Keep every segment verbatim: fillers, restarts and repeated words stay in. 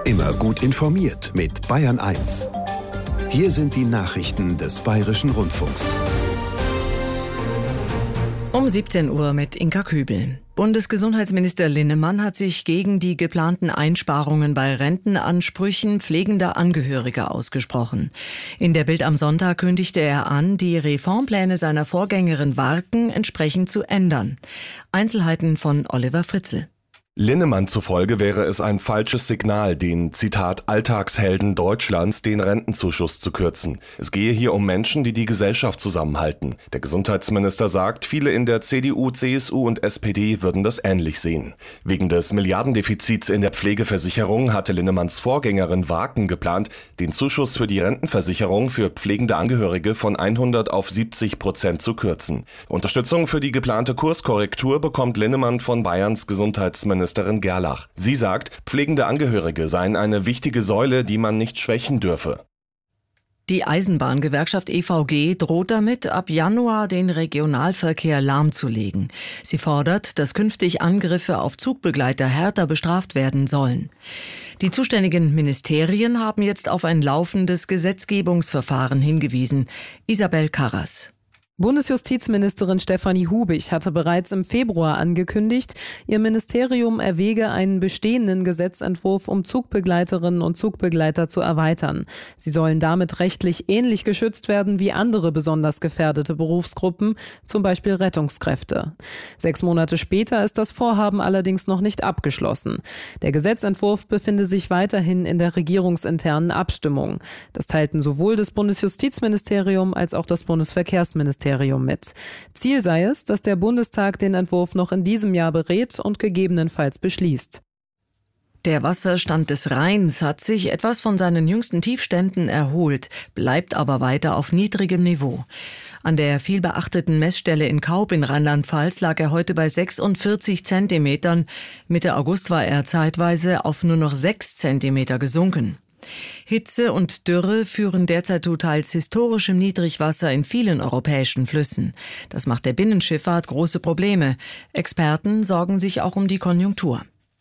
Immer gut informiert mit Bayern eins. Hier sind die Nachrichten des Bayerischen Rundfunks. Um siebzehn Uhr mit Inka Kübel. Bundesgesundheitsminister Linnemann hat sich gegen die geplanten Einsparungen bei Rentenansprüchen pflegender Angehöriger ausgesprochen. In der Bild am Sonntag kündigte er an, die Reformpläne seiner Vorgängerin Warken entsprechend zu ändern. Einzelheiten von Oliver Fritzl. Linnemann zufolge wäre es ein falsches Signal, den, Zitat, Alltagshelden Deutschlands den Rentenzuschuss zu kürzen. Es gehe hier um Menschen, die die Gesellschaft zusammenhalten. Der Gesundheitsminister sagt, viele in der C D U, C S U und S P D würden das ähnlich sehen. Wegen des Milliardendefizits in der Pflegeversicherung hatte Linnemanns Vorgängerin Warken geplant, den Zuschuss für die Rentenversicherung für pflegende Angehörige von hundert auf siebzig Prozent zu kürzen. Unterstützung für die geplante Kurskorrektur bekommt Linnemann von Bayerns Gesundheitsminister Ministerin Gerlach. Sie sagt, pflegende Angehörige seien eine wichtige Säule, die man nicht schwächen dürfe. Die Eisenbahngewerkschaft E V G droht damit, ab Januar den Regionalverkehr lahmzulegen. Sie fordert, dass künftig Angriffe auf Zugbegleiter härter bestraft werden sollen. Die zuständigen Ministerien haben jetzt auf ein laufendes Gesetzgebungsverfahren hingewiesen. Isabel Karras. Bundesjustizministerin Stefanie Hubig hatte bereits im Februar angekündigt, ihr Ministerium erwäge einen bestehenden Gesetzentwurf, um Zugbegleiterinnen und Zugbegleiter zu erweitern. Sie sollen damit rechtlich ähnlich geschützt werden wie andere besonders gefährdete Berufsgruppen, zum Beispiel Rettungskräfte. Sechs Monate später ist das Vorhaben allerdings noch nicht abgeschlossen. Der Gesetzentwurf befinde sich weiterhin in der regierungsinternen Abstimmung. Das teilten sowohl das Bundesjustizministerium als auch das Bundesverkehrsministerium mit. Ziel sei es, dass der Bundestag den Entwurf noch in diesem Jahr berät und gegebenenfalls beschließt. Der Wasserstand des Rheins hat sich etwas von seinen jüngsten Tiefständen erholt, bleibt aber weiter auf niedrigem Niveau. An der vielbeachteten Messstelle in Kaub in Rheinland-Pfalz lag er heute bei sechsundvierzig Zentimetern. Mitte August war er zeitweise auf nur noch sechs Zentimeter gesunken. Hitze und Dürre führen derzeit zu teils historischem Niedrigwasser in vielen europäischen Flüssen. Das macht der Binnenschifffahrt große Probleme. Experten sorgen sich auch um die Konjunktur.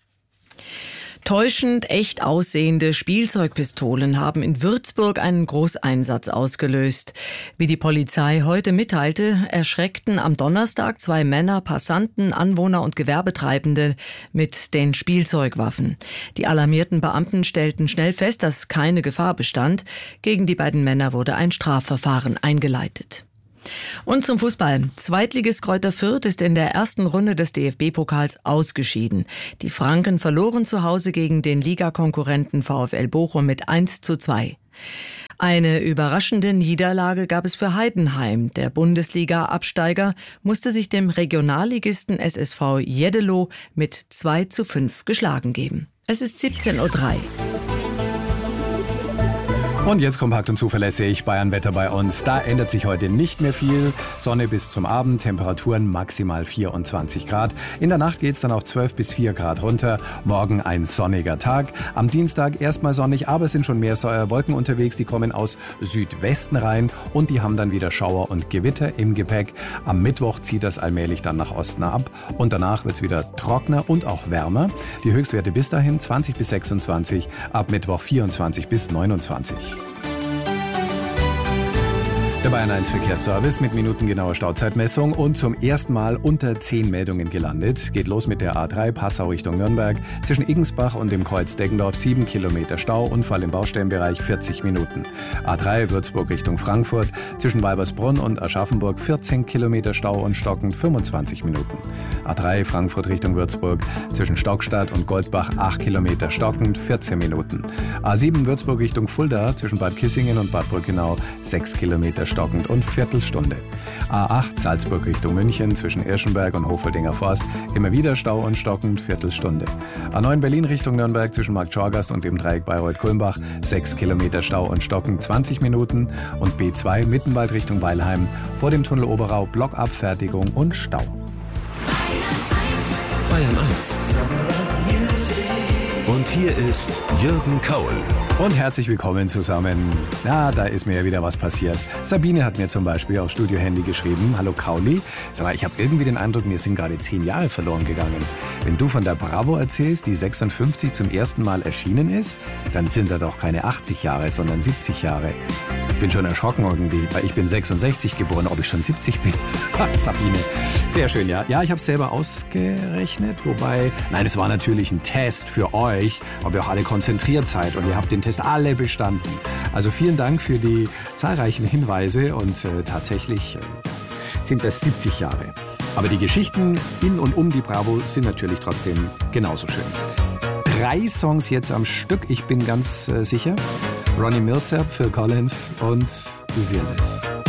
Täuschend echt aussehende Spielzeugpistolen haben in Würzburg einen Großeinsatz ausgelöst. Wie die Polizei heute mitteilte, erschreckten am Donnerstag zwei Männer Passanten, Anwohner und Gewerbetreibende mit den Spielzeugwaffen. Die alarmierten Beamten stellten schnell fest, dass keine Gefahr bestand. Gegen die beiden Männer wurde ein Strafverfahren eingeleitet. Und zum Fußball. Zweitligist Greuther Fürth ist in der ersten Runde des D F B-Pokals ausgeschieden. Die Franken verloren zu Hause gegen den Ligakonkurrenten VfL Bochum mit eins zu zwei. Eine überraschende Niederlage gab es für Heidenheim. Der Bundesliga-Absteiger musste sich dem Regionalligisten S S V Jeddelo mit zwei zu fünf geschlagen geben. Es ist siebzehn Uhr drei. Und jetzt kompakt und zuverlässig Bayern-Wetter bei uns. Da ändert sich heute nicht mehr viel. Sonne bis zum Abend, Temperaturen maximal vierundzwanzig Grad. In der Nacht geht es dann auf zwölf bis vier Grad runter. Morgen ein sonniger Tag. Am Dienstag erstmal sonnig, aber es sind schon mehr Wolken unterwegs. Die kommen aus Südwesten rein und die haben dann wieder Schauer und Gewitter im Gepäck. Am Mittwoch zieht das allmählich dann nach Osten ab und danach wird es wieder trockener und auch wärmer. Die Höchstwerte bis dahin zwanzig bis sechsundzwanzig, ab Mittwoch vierundzwanzig bis neunundzwanzig. Der Bayern eins Verkehrsservice mit minutengenauer Stauzeitmessung und zum ersten Mal unter zehn Meldungen gelandet. Geht los mit der A drei Passau Richtung Nürnberg. Zwischen Igensbach und dem Kreuz Deggendorf sieben Kilometer Stau, Unfall im Baustellenbereich vierzig Minuten. A drei Würzburg Richtung Frankfurt. Zwischen Weibersbrunn und Aschaffenburg vierzehn Kilometer Stau und stockend fünfundzwanzig Minuten. A drei Frankfurt Richtung Würzburg. Zwischen Stockstadt und Goldbach acht Kilometer stockend vierzehn Minuten. A sieben Würzburg Richtung Fulda. Zwischen Bad Kissingen und Bad Brückenau sechs Kilometer stockend und Viertelstunde. A acht Salzburg Richtung München zwischen Irschenberg und Hofeldinger Forst immer wieder Stau und stockend Viertelstunde. A neun Berlin Richtung Nürnberg zwischen Markt Schorgast und dem Dreieck Bayreuth-Kulmbach sechs Kilometer Stau und stockend zwanzig Minuten und B zwei Mittenwald Richtung Weilheim vor dem Tunnel Oberau Blockabfertigung und Stau. Bayern eins. Und hier ist Jürgen Kaul. Und herzlich willkommen zusammen. Ja, da ist mir ja wieder was passiert. Sabine hat mir zum Beispiel aufs Studio-Handy geschrieben: Hallo Kauli, sag mal, ich habe irgendwie den Eindruck, mir sind gerade zehn Jahre verloren gegangen. Wenn du von der Bravo erzählst, die sechsundfünfzig zum ersten Mal erschienen ist, dann sind da doch keine achtzig Jahre, sondern siebzig Jahre. Ich bin schon erschrocken irgendwie, weil ich bin sechsundsechzig geboren, ob ich schon siebzig bin. Sabine, sehr schön, ja. Ja, ich habe es selber ausgerechnet, wobei, nein, es war natürlich ein Test für euch, ob ihr auch alle konzentriert seid, und ihr habt den Test alle bestanden. Also vielen Dank für die zahlreichen Hinweise, und äh, tatsächlich äh, sind das siebzig Jahre. Aber die Geschichten in und um die Bravo sind natürlich trotzdem genauso schön. Drei Songs jetzt am Stück, ich bin ganz äh, sicher. Ronnie Milsap, Phil Collins und Dizzy Ellis.